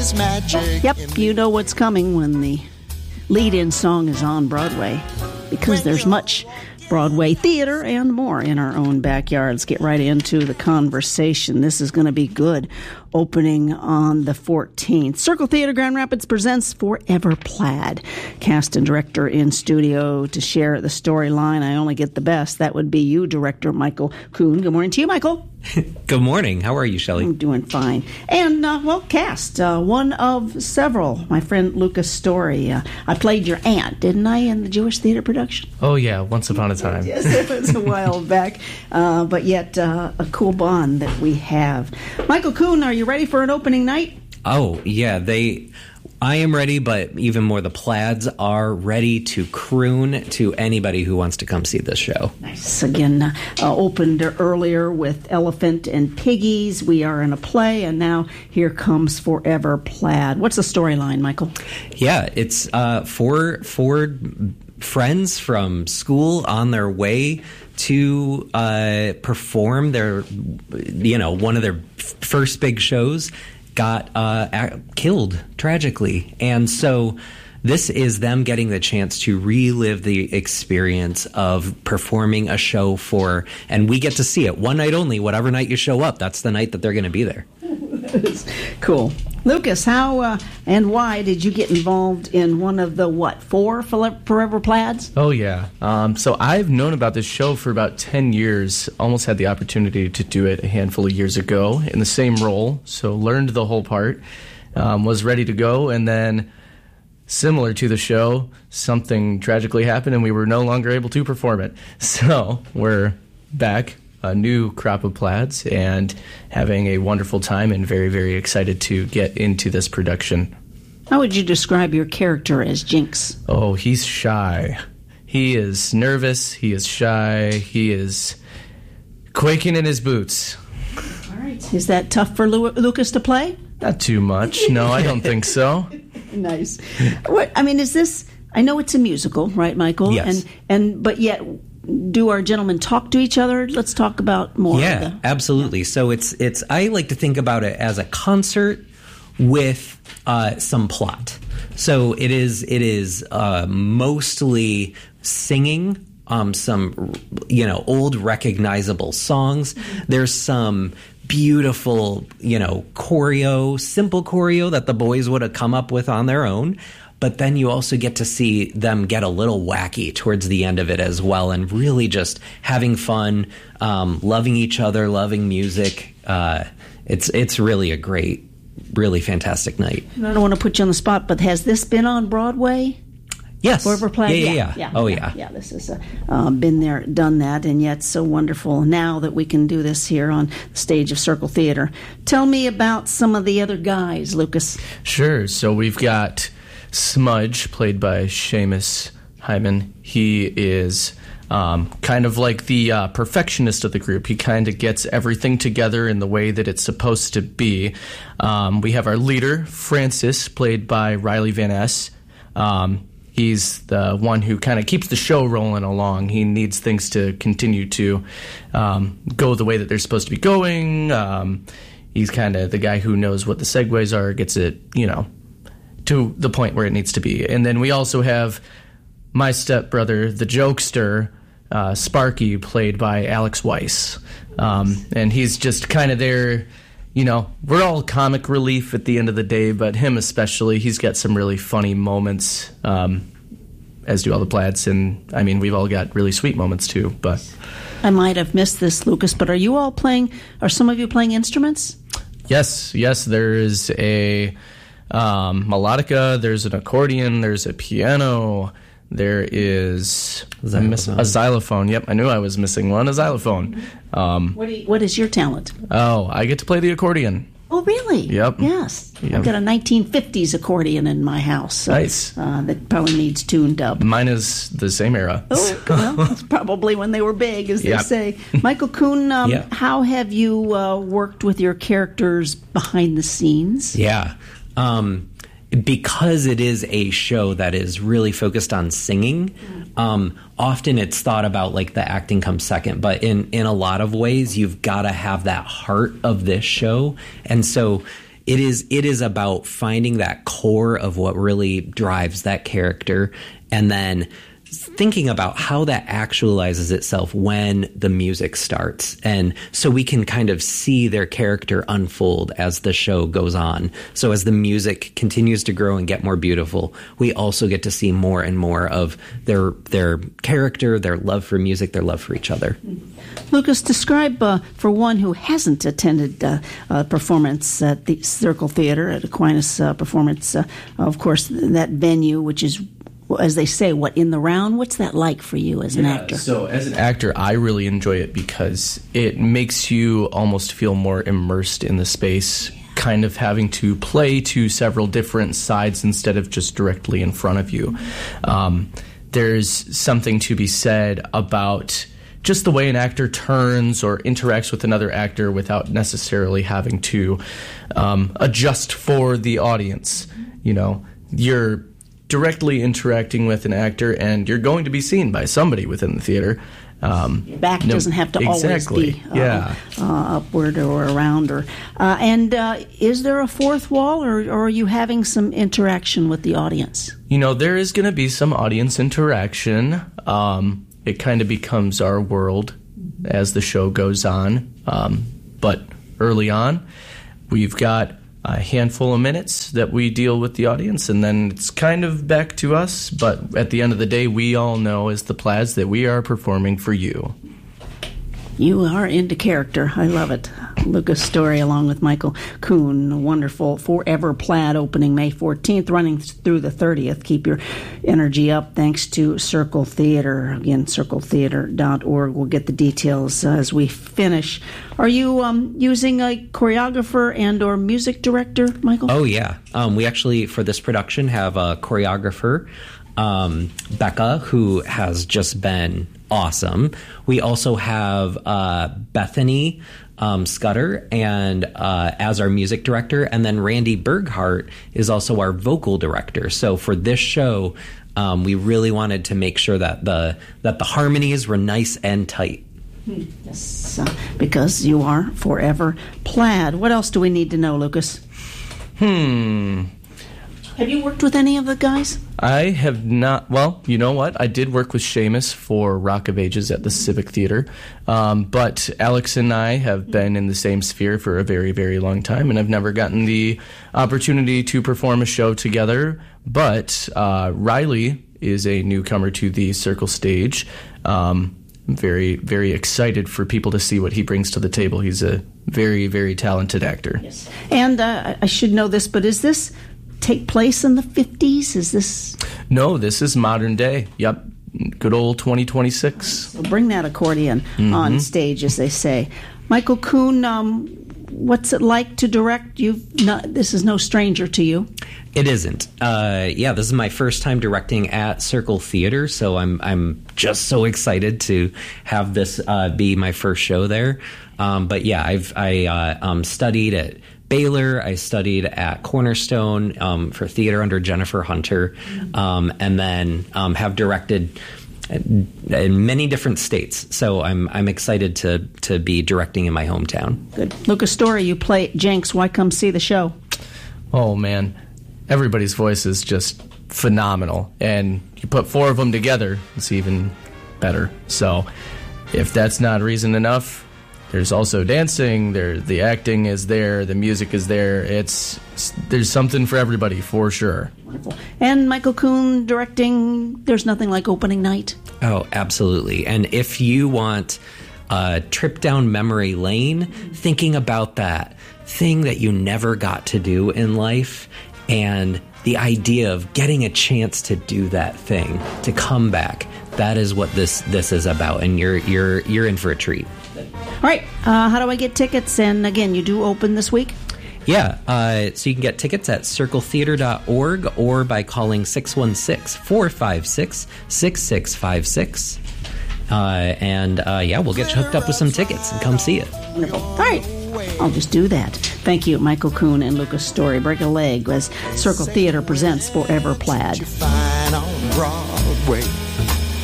is magic. Yep, you know what's coming when the lead-in song is on Broadway, because there's much Broadway theater and more in our own backyard. Let's get right into the conversation. This is going to be good. Opening on the 14th. Circle Theater Grand Rapids presents Forever Plaid. Cast and director in studio to share the storyline. I only get the best. That would be you, director Michael Kuhn. Good morning to you, Michael. Good morning. How are you, Shelley? I'm doing fine. And, cast. One of several. My friend Lucas Story. I played your aunt, didn't I, in the Jewish theater production? Oh, yeah. Once upon a time. Yes, it was a while back. But yet, a cool bond that we have. Michael Kuhn, are you ready for an opening night? Oh, yeah. I am ready, but even more, the Plaids are ready to croon to anybody who wants to come see this show. Nice. Again, opened earlier with Elephant and Piggies. We are in a play, and now here comes Forever Plaid. What's the storyline, Michael? Yeah, it's four friends from school on their way to perform their, one of their first big shows. Got killed tragically. And so this is them getting the chance to relive the experience of performing a show and we get to see it one night only. Whatever night you show up, that's the night that they're going to be there. Cool. Lucas, how and why did you get involved in one of the, 4 Forever Plaids? Oh, yeah. So I've known about this show for about 10 years. Almost had the opportunity to do it a handful of years ago in the same role. So learned the whole part, was ready to go, and then similar to the show, something tragically happened and we were no longer able to perform it. So we're back, a new crop of Plaids, and having a wonderful time and very, very excited to get into this production. How would you describe your character as Jinx? Oh, he's shy. He is nervous. He is shy. He is quaking in his boots. All right. Is that tough for Lucas to play? Not too much. No, I don't think so. Nice. Is this... I know it's a musical, right, Michael? Yes. But yet... Do our gentlemen talk to each other? Let's talk about more. Yeah, absolutely. So it's. I like to think about it as a concert with some plot. So it is mostly singing some old recognizable songs. There's some beautiful choreo, simple choreo that the boys would have come up with on their own. But then you also get to see them get a little wacky towards the end of it as well, and really just having fun, loving each other, loving music. It's really a great, really fantastic night. I don't want to put you on the spot, but has this been on Broadway? Yes. Forever Plaid? Yeah. Oh, yeah. Yeah, this has been there, done that, and yet so wonderful now that we can do this here on the stage of Circle Theater. Tell me about some of the other guys, Lucas. Sure. So we've got Smudge, played by Seamus Hyman. He is kind of like the perfectionist of the group. He kind of gets everything together in the way that it's supposed to be. We have our leader, Francis, played by Riley Van Ness. He's the one who kind of keeps the show rolling along. He needs things to continue to go the way that they're supposed to be going. He's kind of the guy who knows what the segues are, gets it, to the point where it needs to be. And then we also have my stepbrother, the jokester, Sparky, played by Alex Weiss. And he's just kind of there, we're all comic relief at the end of the day, but him especially, he's got some really funny moments, as do all the Plaids. And, we've all got really sweet moments, too. But I might have missed this, Lucas, but are some of you playing instruments? Yes, there is a melodica, there's an accordion, there's a piano, there is a xylophone. Yep, I knew I was missing one, a xylophone. What is your talent? Oh, I get to play the accordion. Oh, really? Yep. Yes. Yep. I've got a 1950s accordion in my house. Nice. That probably needs tuned up. Mine is the same era. Oh, well, that's probably when they were big, as they say. Michael Kuhn, how have you worked with your characters behind the scenes? Yeah. Because it is a show that is really focused on singing, often it's thought about like the acting comes second, but in a lot of ways you've got to have that heart of this show. And so it is about finding that core of what really drives that character, and then thinking about how that actualizes itself when the music starts. And so we can kind of see their character unfold as the show goes on. So as the music continues to grow and get more beautiful, we also get to see more and more of their character, their love for music, their love for each other. Lucas, describe for one who hasn't attended a performance at the Circle Theater, at Aquinas Performance, of course, that venue, which is, as they say, what, in the round? What's that like for you as an actor? So as an actor, I really enjoy it because it makes you almost feel more immersed in the space, kind of having to play to several different sides instead of just directly in front of you. There's something to be said about just the way an actor turns or interacts with another actor without necessarily having to adjust for the audience. You know, you're directly interacting with an actor, and you're going to be seen by somebody within the theater. Your back doesn't have to always be upward or around. And is there a fourth wall, or are you having some interaction with the audience? You know, there is going to be some audience interaction. It kind of becomes our world as the show goes on. But early on, we've got a handful of minutes that we deal with the audience, and then it's kind of back to us. But at the end of the day, we all know as the Plaids that we are performing for you. You are into character. I love it. Lucas Story along with Michael Kuhn. A wonderful Forever Plaid opening May 14th, running through the 30th. Keep your energy up thanks to Circle Theater. Again, circletheater.org. We'll get the details as we finish. Are you using a choreographer and or music director, Michael? Oh, yeah. We actually, for this production, have a choreographer, Becca, who has just been awesome. We also have Bethany Scudder and as our music director, and then Randy Berghardt is also our vocal director. So for this show, we really wanted to make sure that the harmonies were nice and tight. Yes, because you are Forever Plaid. What else do we need to know, Lucas? Have you worked with any of the guys? I have not. Well, you know what? I did work with Seamus for Rock of Ages at the Civic Theater. But Alex and I have been in the same sphere for a very, very long time, and I've never gotten the opportunity to perform a show together. But Riley is a newcomer to the Circle stage. Very, very excited for people to see what he brings to the table. He's a very, very talented actor. Yes. And I should know this, but is this take place in the 50s? Is this? No, this is modern day. Yep. Good old 2026. So bring that accordion on stage, as they say. Michael Kuhn, what's it like to direct? This is no stranger to you. It isn't. This is my first time directing at Circle Theater, so I'm just so excited to have this be my first show there. But yeah, I studied at Baylor. I studied at Cornerstone for theater under Jennifer Hunter, and then have directed in many different states. So I'm excited to be directing in my hometown. Good. Lucas Story, you play Jenks. Why come see the show? Oh man, everybody's voice is just phenomenal, and you put four of them together, it's even better. So if that's not reason enough, there's also dancing, the acting is there, the music is there. There's something for everybody, for sure. Wonderful. And Michael Kuhn directing, there's nothing like opening night. Oh, absolutely. And if you want a trip down memory lane, thinking about that thing that you never got to do in life, and the idea of getting a chance to do that thing, to come back, that is what this is about, and you're in for a treat. All right, how do I get tickets? And again, you do open this week? Yeah, so you can get tickets at circletheater.org or by calling 616-456-6656. We'll get you hooked up with some tickets and come see it. Wonderful. All right, I'll just do that. Thank you, Michael Kuhn and Lucas Story. Break a leg as Circle Theater presents Forever Plaid. Fine on Broadway.